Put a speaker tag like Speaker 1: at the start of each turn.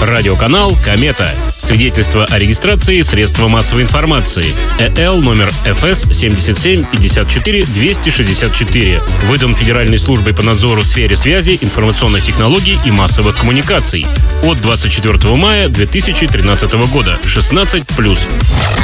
Speaker 1: Радиоканал «Комета». Свидетельство о регистрации средства массовой информации. ЭЛ номер ФС 7754-264. Выдан Федеральной службой по надзору в сфере связи, информационных технологий и массовых коммуникаций. От 24 мая 2013 года. 16+.